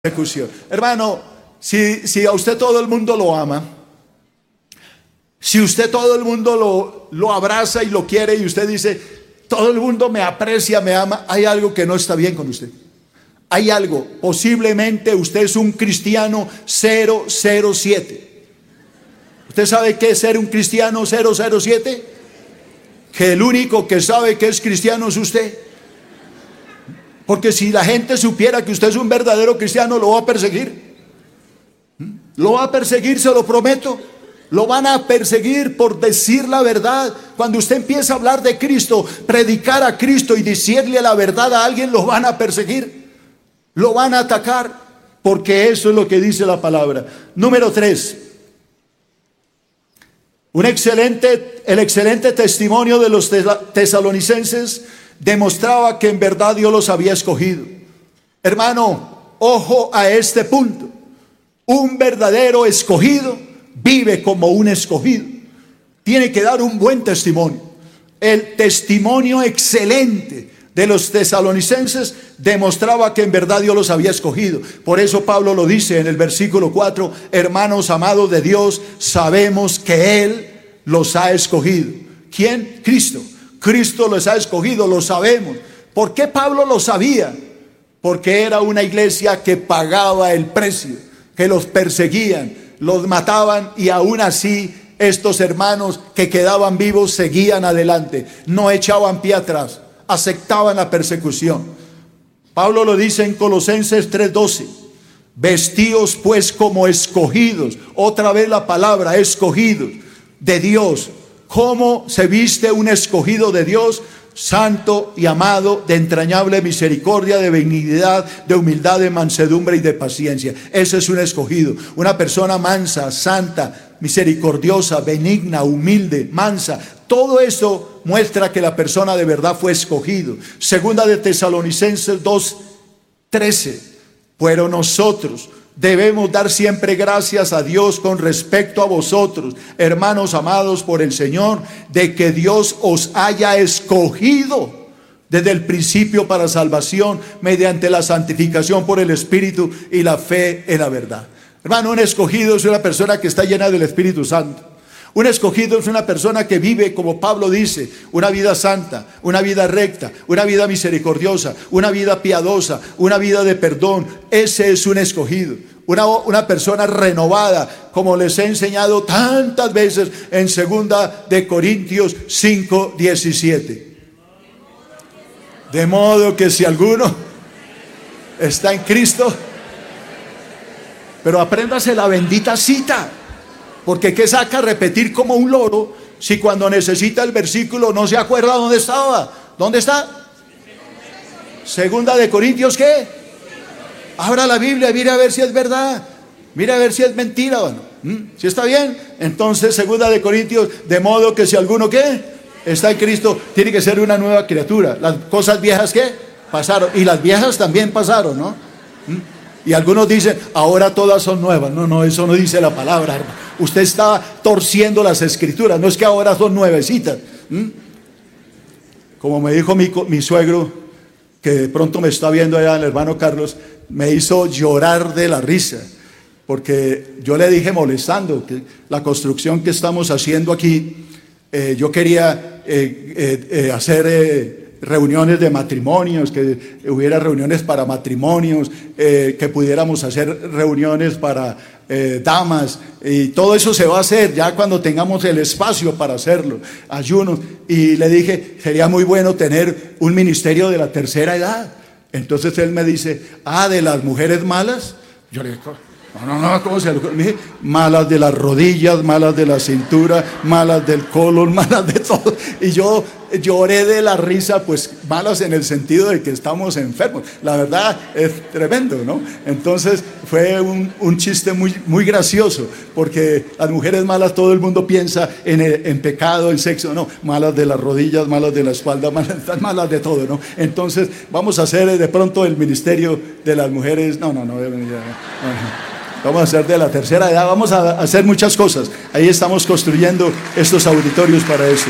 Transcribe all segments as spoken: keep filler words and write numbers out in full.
persecución. Hermano, si, si a usted todo el mundo lo ama, si usted todo el mundo lo, lo abraza y lo quiere y usted dice, todo el mundo me aprecia, me ama, hay algo que no está bien con usted. Hay algo, posiblemente usted es un cristiano cero cero siete. ¿Usted sabe qué es ser un cristiano cero cero siete? Que el único que sabe que es cristiano es usted. Porque si la gente supiera que usted es un verdadero cristiano, lo va a perseguir. Lo va a perseguir, se lo prometo. Lo van a perseguir por decir la verdad. Cuando usted empieza a hablar de Cristo, predicar a Cristo y decirle la verdad a alguien, lo van a perseguir. Lo van a atacar, porque eso es lo que dice la palabra. Número tres. Un excelente, el excelente testimonio de los tesalonicenses demostraba que en verdad Dios los había escogido. Hermano, ojo a este punto. Un verdadero escogido vive como un escogido. Tiene que dar un buen testimonio. El testimonio excelente de los tesalonicenses demostraba que en verdad Dios los había escogido. Por eso Pablo lo dice en el versículo cuatro: hermanos amados de Dios, sabemos que Él los ha escogido. ¿Quién? Cristo. Cristo los ha escogido, lo sabemos. ¿Por qué Pablo lo sabía? Porque era una iglesia que pagaba el precio, que los perseguían, los mataban, y aún así estos hermanos que quedaban vivos seguían adelante, no echaban pie atrás, aceptaban la persecución. Pablo lo dice en Colosenses tres doce: vestíos pues como escogidos, otra vez la palabra escogidos de Dios. ¿Cómo se viste un escogido de Dios? Santo y amado, de entrañable misericordia, de benignidad, de humildad, de mansedumbre y de paciencia. Ese es un escogido, una persona mansa, santa, misericordiosa, benigna, humilde, mansa. Todo eso muestra que la persona de verdad fue escogido. Segunda de Tesalonicenses dos trece: pero nosotros debemos dar siempre gracias a Dios con respecto a vosotros, hermanos amados por el Señor, de que Dios os haya escogido desde el principio para salvación, mediante la santificación por el Espíritu y la fe en la verdad. Hermano, un escogido es una persona que está llena del Espíritu Santo. Un escogido es una persona que vive, como Pablo dice, una vida santa, una vida recta, una vida misericordiosa, una vida piadosa, una vida de perdón. Ese es un escogido. Una, una persona renovada, como les he enseñado tantas veces en segunda de Corintios cinco diecisiete. De modo que si alguno está en Cristo, pero apréndase la bendita cita. Porque ¿qué saca repetir como un loro si cuando necesita el versículo no se acuerda dónde estaba? ¿Dónde está? Segunda de Corintios, ¿qué? Abra la Biblia, mire a ver si es verdad, mire a ver si es mentira. Bueno, ¿Mm? ¿Sí está bien? Entonces, segunda de Corintios, de modo que si alguno, ¿qué? Está en Cristo, tiene que ser una nueva criatura. Las cosas viejas, ¿qué? Pasaron, y las viejas también pasaron, ¿no? ¿Mm? Y algunos dicen, ahora todas son nuevas. No, no, eso no dice la palabra, hermano. Usted está torciendo las escrituras. No es que ahora son nuevecitas. ¿Mm? Como me dijo mi, mi suegro, que de pronto me está viendo allá, el hermano Carlos, me hizo llorar de la risa. Porque yo le dije, molestando, que la construcción que estamos haciendo aquí, eh, yo quería eh, eh, eh, hacer... Eh, reuniones de matrimonios, que hubiera reuniones para matrimonios, eh, que pudiéramos hacer reuniones para eh, damas, y todo eso se va a hacer ya cuando tengamos el espacio para hacerlo, ayunos. Y le dije, sería muy bueno tener un ministerio de la tercera edad. Entonces él me dice, ah, de las mujeres malas. Yo le dije, no, no, no, ¿cómo se le ocurre? Me dije, malas de las rodillas, malas de la cintura, malas del colon, malas de todo. Y yo lloré de la risa, pues malas en el sentido de que estamos enfermos. La verdad es tremendo, ¿no? Entonces fue un, un chiste muy, muy gracioso, porque las mujeres malas, todo el mundo piensa en, en pecado, en sexo. No, malas de las rodillas, malas de la espalda, malas, malas de todo, ¿no? Entonces vamos a hacer de pronto el ministerio de las mujeres. No, no, no, no, no, no. Vamos a hacer de la tercera edad, vamos a hacer muchas cosas. Ahí estamos construyendo estos auditorios para eso.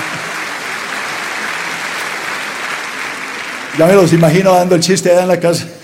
Ya me los imagino dando el chiste allá en la casa.